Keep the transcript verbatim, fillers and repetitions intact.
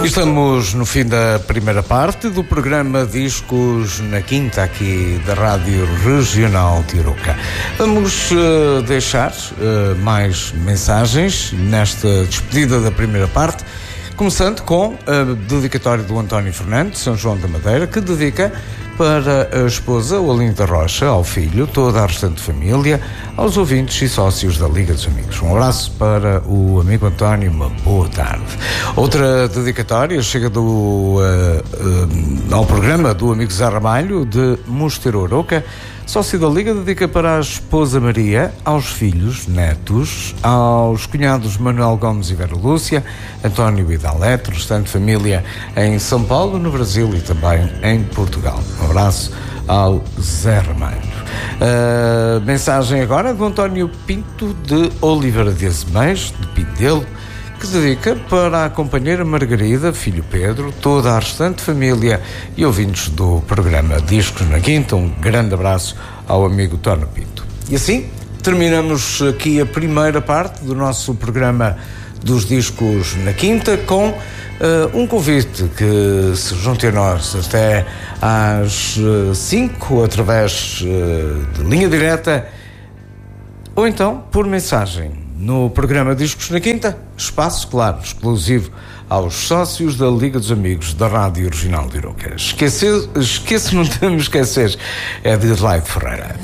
Estamos no fim da primeira parte do programa Discos na Quinta, aqui da Rádio Regional de Arouca. Vamos uh, deixar uh, mais mensagens nesta despedida da primeira parte, começando com a dedicatória do António Fernandes, São João da Madeira, que dedica para a esposa, o Olinda Rocha, ao filho, toda a restante família, aos ouvintes e sócios da Liga dos Amigos. Um abraço para o amigo António, uma boa tarde. Outra dedicatória chega do, uh, uh, ao programa do amigo Zé Ramalho, de Mosteiro Arouca. Sócio da Liga, dedica para a esposa Maria, aos filhos, netos, aos cunhados Manuel Gomes e Vera Lúcia, António e Dalete, restante família em São Paulo, no Brasil e também em Portugal. Um abraço ao Zé Ramalho. Uh, mensagem agora do António Pinto de Oliveira de Azeméis, de Pindelo, que dedica para a companheira Margarida, filho Pedro, toda a restante família e ouvintes do programa Discos na Quinta. Um grande abraço ao amigo António Pinto. E assim terminamos aqui a primeira parte do nosso programa dos Discos na Quinta com uh, um convite que se junte a nós até às cinco através uh, de linha direta ou então por mensagem no programa Discos na Quinta, espaço, claro, exclusivo aos sócios da Liga dos Amigos da Rádio Regional de Arouca. Esquecer, esqueça, não temos esquecer, é de Adelaide Ferreira.